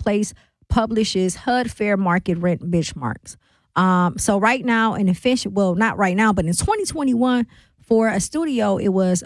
Marketplace publishes HUD fair market rent benchmarks. So right now, not right now, but in 2021, for a studio, it was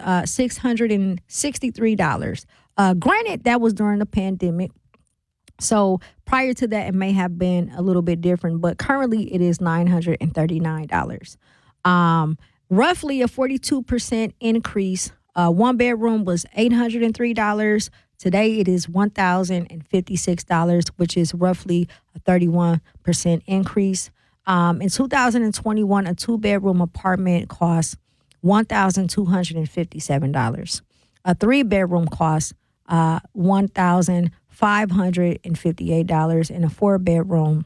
$663. Granted, that was during the pandemic. So prior to that, it may have been a little bit different, but currently it is $939. Roughly a 42% increase. One bedroom was $803. Today it is $1,056, which is roughly a 31% increase. In 2021, a two-bedroom apartment cost $1,257. A three-bedroom cost $1,558, and a four-bedroom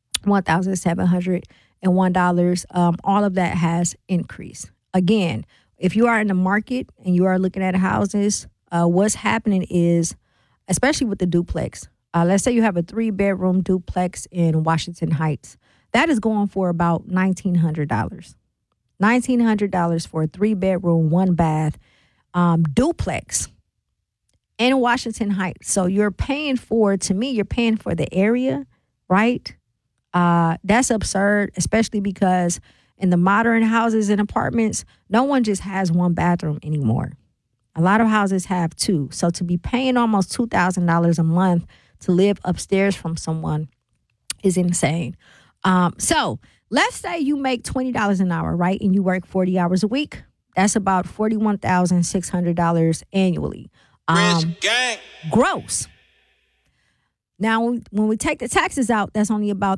$1,701. All of that has increased. Again, if you are in the market and you are looking at houses, what's happening is, especially with the duplex, let's say you have a three-bedroom duplex in Washington Heights. That is going for about $1,900. $1,900 for a three-bedroom, one-bath duplex in Washington Heights. So you're paying for the area, right? That's absurd, especially because in the modern houses and apartments, no one just has one bathroom anymore. A lot of houses have two. So to be paying almost $2,000 a month to live upstairs from someone is insane. So let's say you make $20 an hour, right? And you work 40 hours a week. That's about $41,600 annually. Gross. Now, when we take the taxes out, that's only about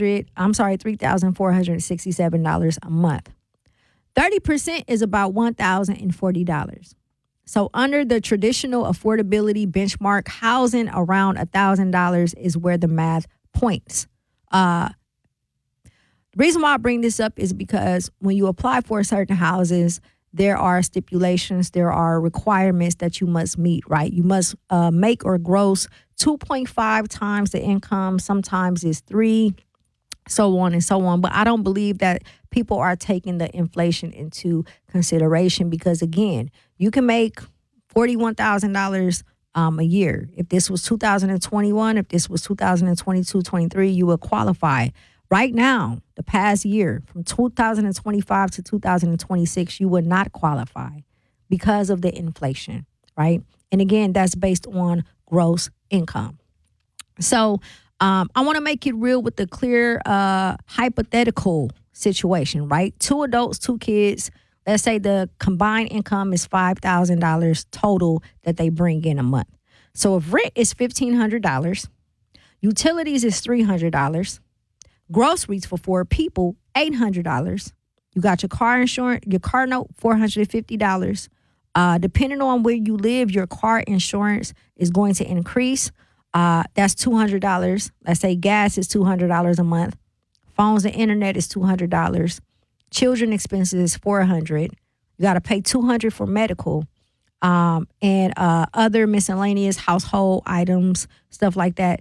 $3,467 a month. 30% is about $1,040. So under the traditional affordability benchmark, housing around $1,000 is where the math points. The reason why I bring this up is because when you apply for certain houses, there are stipulations, there are requirements that you must meet, right? You must make or gross 2.5 times the income. Sometimes it's 3, so on and so on. But I don't believe that people are taking the inflation into consideration because, again, you can make $41,000 a year. If this was 2021, if this was 2022, 23, you would qualify. Right now, the past year, from 2025 to 2026, you would not qualify because of the inflation, right? And again, that's based on gross income. So I want to make it real with the clear hypothetical situation, right? 2 adults, 2 kids. Let's say the combined income is $5,000 total that they bring in a month. So if rent is $1,500, utilities is $300, groceries for 4 people, $800. You got your car insurance, your car note, $450. Depending on where you live, your car insurance is going to increase. That's $200. Let's say gas is $200 a month. Phones and internet is $200. Children expenses is $400. You got to pay $200 for medical. And other miscellaneous household items, stuff like that,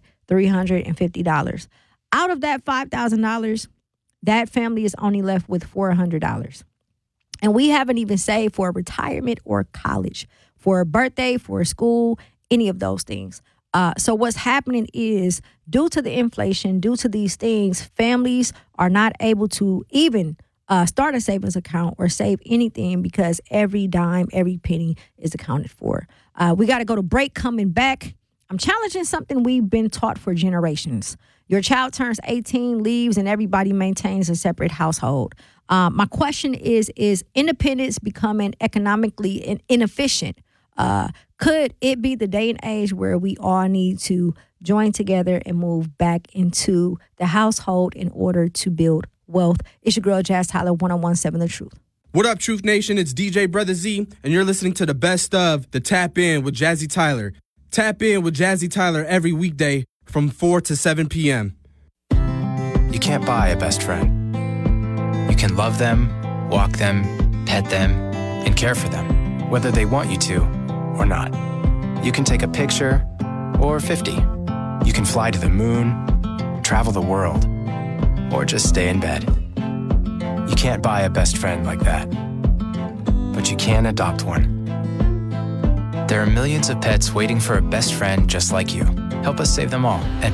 $350. Out of that $5,000, that family is only left with $400. And we haven't even saved for retirement or college, for a birthday, for a school, any of those things. So what's happening is, due to the inflation, due to these things, families are not able to even start a savings account or save anything because every dime, every penny is accounted for. We got to go to break. Coming back, I'm challenging something we've been taught for generations. Your child turns 18, leaves, and everybody maintains a separate household. My question is independence becoming economically inefficient? Could it be the day and age where we all need to join together and move back into the household in order to build wealth? It's your girl, Jazz Tyler, 1017 The Truth. What up, Truth Nation? It's DJ Brother Z, and you're listening to the best of the Tap In with Jazzy Tyler. Tap in with Jazzy Tyler every weekday from 4 to 7 p.m. You can't buy a best friend. You can love them, walk them, pet them, and care for them, whether they want you to or not. You can take a picture or 50. You can fly to the moon, travel the world, or just stay in bed. You can't buy a best friend like that, but you can adopt one. There are millions of pets waiting for a best friend just like you. Help us save them all at